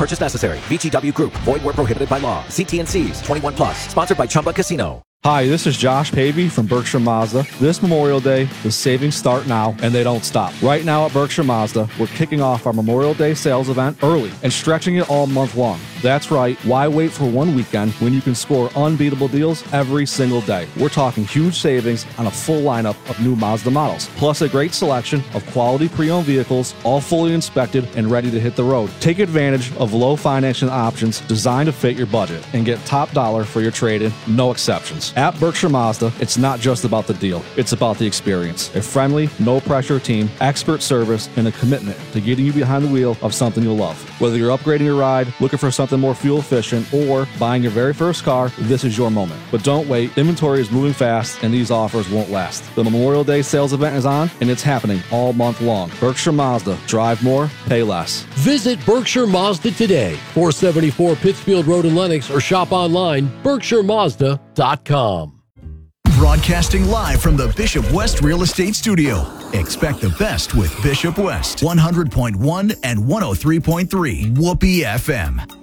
purchase necessary. VGW Group. Void where prohibited by law. See T&Cs. 21 plus. Sponsored by Chumba Casino. Hi, this is Josh Pavey from Berkshire Mazda. This Memorial Day, the savings start now, and they don't stop. Right now at Berkshire Mazda, we're kicking off our Memorial Day sales event early and stretching it all month long. That's right, why wait for one weekend when you can score unbeatable deals every single day? We're talking huge savings on a full lineup of new Mazda models, plus a great selection of quality pre-owned vehicles, all fully inspected and ready to hit the road. Take advantage of low financing options designed to fit your budget and get top dollar for your trade-in, no exceptions. At Berkshire Mazda, it's not just about the deal, it's about the experience. A friendly, no-pressure team, expert service, and a commitment to getting you behind the wheel of something you'll love. Whether you're upgrading your ride, looking for something more fuel efficient, or buying your very first car, this is your moment. But don't wait, inventory is moving fast, and these offers won't last. The Memorial Day sales event is on, and it's happening all month long. Berkshire Mazda, drive more, pay less. Visit Berkshire Mazda today, 474 Pittsfield Road in Lenox, or shop online, BerkshireMazda.com. Broadcasting live from the Bishop West Real Estate Studio. Expect the best with Bishop West, 100.1 and 103.3 Whoopee FM.